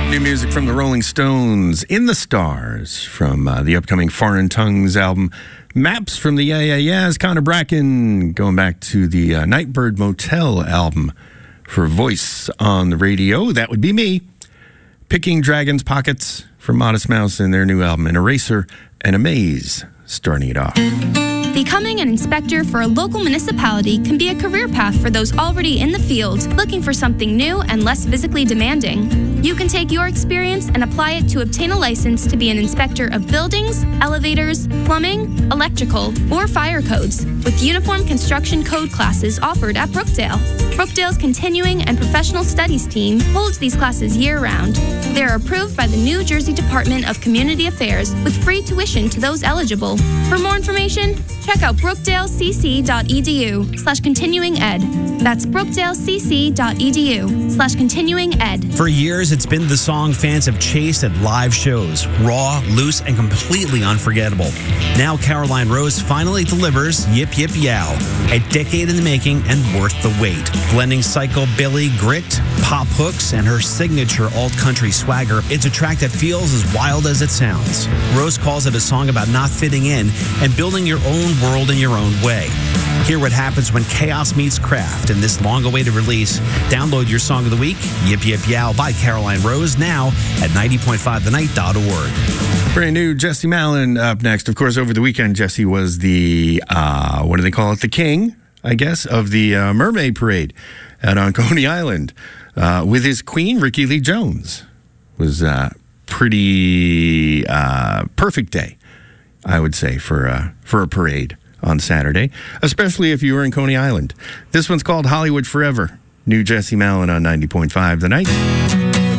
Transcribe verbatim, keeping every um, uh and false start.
New music from the Rolling Stones, In the Stars, from uh, the upcoming Foreign Tongues album. Maps from the Yeah Yeah Yeahs, Connor Bracken, going back to the uh, Nightbird Motel album for Voice on the Radio. That would be me. Picking Dragon's Pockets from Modest Mouse in their new album, An Eraser and a Maze, starting it off. Becoming an inspector for a local municipality can be a career path for those already in the field, looking for something new and less physically demanding. You can take your experience and apply it to obtain a license to be an inspector of buildings, elevators, plumbing, electrical, or fire codes, with uniform construction code classes offered at Brookdale. Brookdale's Continuing and Professional Studies team holds these classes year-round. They are approved by the New Jersey Department of Community Affairs with free tuition to those eligible. For more information, check out brookdalecc.edu slash continuing ed. That's brookdalecc.edu slash continuing ed. For years, it's been the song fans have chased at live shows. Raw, loose, and completely unforgettable. Now Caroline Rose finally delivers Yip Yip Yow, a decade in the making and worth the wait. Blending psychobilly, grit, pop hooks, and her signature alt-country swagger, it's a track that feels as wild as it sounds. Rose calls it a song about not fitting in and building your own world in your own way. Hear what happens when chaos meets craft in this long-awaited release. Download your song of the week, Yip Yip Yow by Caroline Rose, now at ninety point five the night dot org. Brand new Jesse Malin up next. Of course, over the weekend, Jesse was the, uh, what do they call it? The king, I guess, of the uh, Mermaid Parade out on Coney Island uh, with his queen, Ricky Lee Jones. It was a pretty uh, perfect day, I would say, for, uh, for a parade on Saturday, especially if you were in Coney Island. This one's called Hollywood Forever. New Jesse Malin on ninety point five The Night.